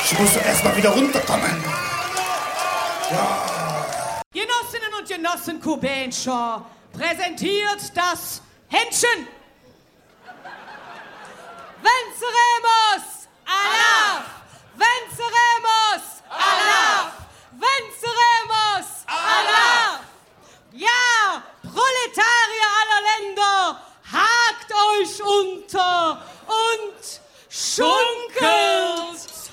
Ich muss erst mal wieder runterkommen. Ja. Genossinnen und Genossen Kubenscher präsentiert das Händchen. Venceremos!